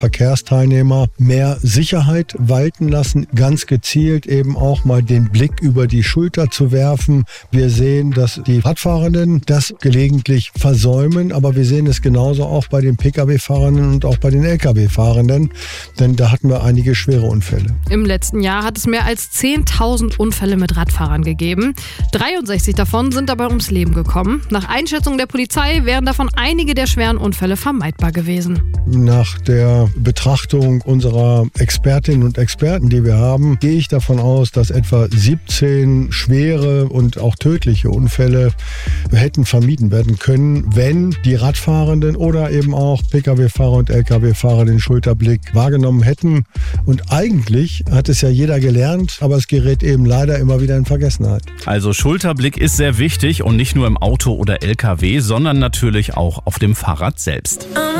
Verkehrsteilnehmer mehr Sicherheit walten lassen, ganz gezielt eben auch mal den Blick über die Schulter zu werfen. Wir sehen, dass die Radfahrenden das gelegentlich versäumen, aber wir sehen es genauso auch bei den Pkw-Fahrenden und auch bei den Lkw-Fahrenden, denn da hatten wir einige schwere Unfälle. Im letzten Jahr hat es mehr als 10.000 Unfälle mit Radfahrern gegeben. 63 davon sind dabei ums Leben gekommen. Nach Einschätzung der Polizei wären davon einige der schweren Unfälle vermeidbar gewesen. Nach der Betrachtung unserer Expertinnen und Experten, die wir haben, gehe ich davon aus, dass etwa 17 schwere und auch tödliche Unfälle hätten vermieden werden können, wenn die Radfahrenden oder eben auch Pkw-Fahrer und Lkw-Fahrer den Schulterblick wahrgenommen hätten. Und eigentlich hat es ja jeder gelernt, aber es gerät eben leider immer wieder in Vergessenheit. Also Schulterblick ist sehr wichtig und nicht nur im Auto oder Lkw, sondern natürlich auch auf dem Fahrrad selbst.